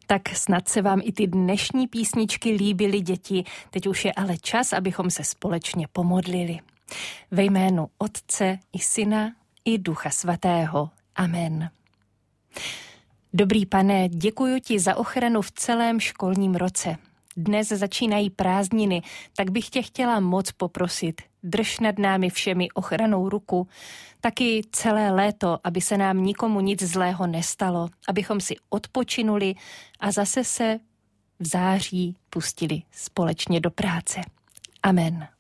Tak snad se vám i ty dnešní písničky líbily, děti. Teď už je ale čas, abychom se společně pomodlili. Ve jménu Otce i Syna i Ducha Svatého. Amen. Dobrý Pane, děkuji ti za ochranu v celém školním roce. Dnes začínají prázdniny, tak bych tě chtěla moc poprosit. Drž nad námi všemi ochranou ruku, taky celé léto, aby se nám nikomu nic zlého nestalo, abychom si odpočinuli a zase se v září pustili společně do práce. Amen.